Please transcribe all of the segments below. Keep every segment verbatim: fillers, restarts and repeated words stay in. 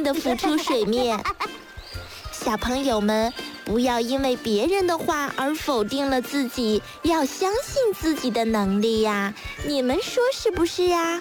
地浮出水面。小朋友们，不要因为别人的话而否定了自己，要相信自己的能力呀！你们说是不是呀？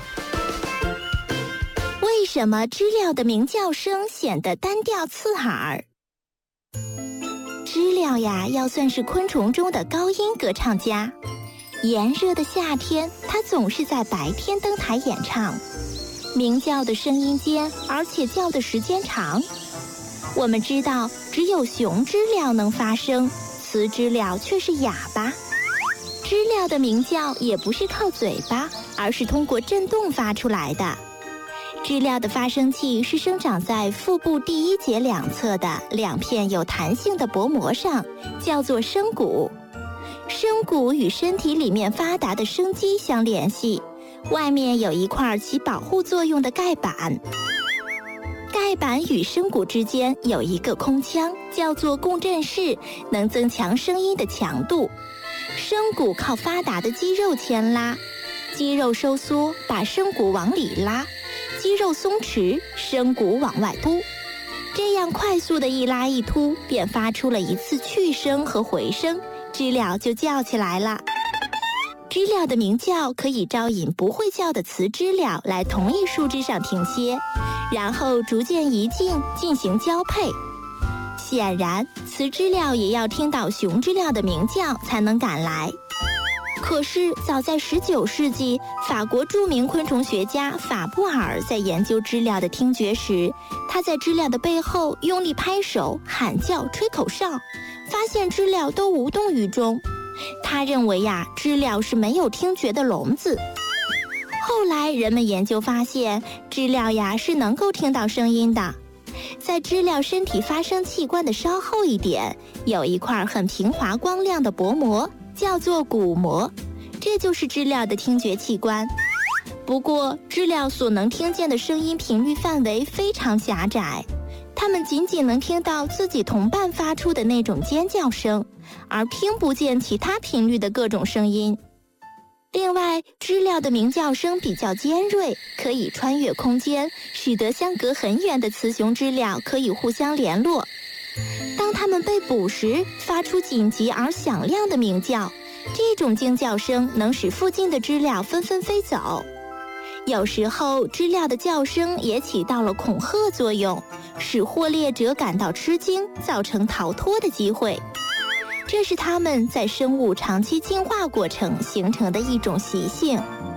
为什么知了的鸣叫声显得单调刺耳？知了呀，要算是昆虫中的高音歌唱家。炎热的夏天，它总是在白天登台演唱，鸣叫的声音尖，而且叫的时间长。我们知道，只有雄知了能发声，雌知了却是哑巴。知了的鸣叫也不是靠嘴巴，而是通过振动发出来的。知了的发声器是生长在腹部第一节两侧的两片有弹性的薄膜上，叫做声骨。声骨与身体里面发达的声肌相联系，外面有一块起保护作用的盖板。盖板与声骨之间有一个空腔，叫做共振室，能增强声音的强度。声骨靠发达的肌肉牵拉，肌肉收缩把声骨往里拉，肌肉松弛，声骨往外凸。这样快速的一拉一凸，便发出了一次去声和回声，知了就叫起来了。知了的鸣叫可以招引不会叫的雌知了来同一树枝上停歇，然后逐渐移近进行交配。显然，雌知了也要听到雄知了的鸣叫才能赶来。可是，早在十九世纪，法国著名昆虫学家法布尔在研究知了的听觉时，他在知了的背后用力拍手、喊叫、吹口哨，发现知了都无动于衷。他认为呀，知了是没有听觉的聋子。后来人们研究发现，知了呀是能够听到声音的。在知了身体发声器官的稍后一点，有一块很平滑光亮的薄膜，叫做鼓膜，这就是知了的听觉器官。不过，知了所能听见的声音频率范围非常狭窄，它们仅仅能听到自己同伴发出的那种尖叫声，而听不见其他频率的各种声音。另外，知了的鸣叫声比较尖锐，可以穿越空间，使得相隔很远的雌雄知了可以互相联络。当它们被捕时，发出紧急而响亮的鸣叫，这种惊叫声能使附近的知了纷纷飞走。有时候，知了的叫声也起到了恐吓作用，使获猎者感到吃惊，造成逃脱的机会。这是它们在生物长期进化过程形成的一种习性。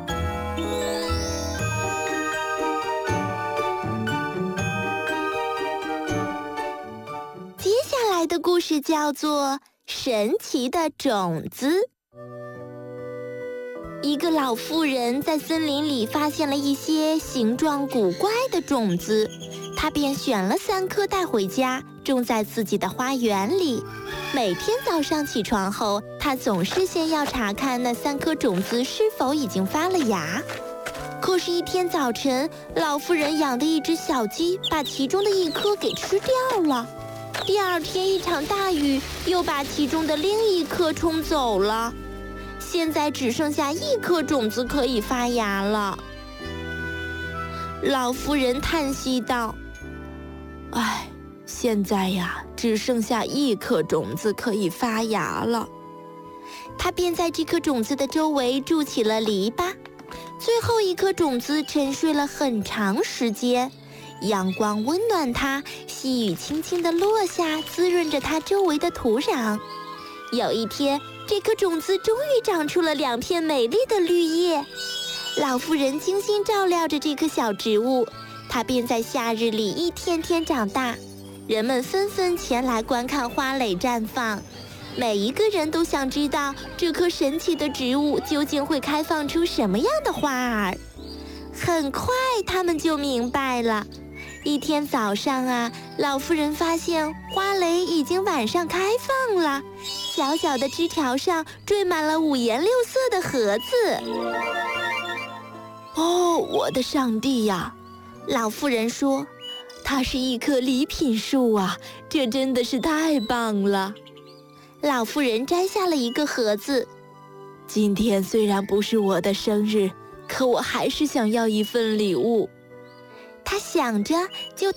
接下来的故事叫做《神奇的种子》。一个老妇人在森林里发现了一些形状古怪的种子，她便选了三颗带回家，种在自己的花园里。每天早上起床后，她总是先要查看那三颗种子是否已经发了芽。可是，一天早晨，老妇人养的一只小鸡把其中的一颗给吃掉了。第二天，一场大雨又把其中的另一颗冲走了。现在只剩下一颗种子可以发芽了。老妇人叹息道：“唉，现在呀，只剩下一颗种子可以发芽了。”她便在这颗种子的周围筑起了篱笆。最后一颗种子沉睡了很长时间，阳光温暖它，细雨轻轻地落下，滋润着它周围的土壤。有一天，这颗种子终于长出了两片美丽的绿叶。老妇人精心照料着这棵小植物，它便在夏日里一天天长大。人们纷纷前来观看花蕾绽放，每一个人都想知道这棵神奇的植物究竟会开放出什么样的花儿。很快，他们就明白了。一天早上啊，老妇人发现花蕾已经晚上开放了，小小的枝条上缀满了五颜六色的盒子。哦，我的上帝呀！老妇人说，它是一棵礼品树啊，这真的是太棒了。老妇人摘下了一个盒子。今天虽然不是我的生日，可我还是想要一份礼物。她想着，就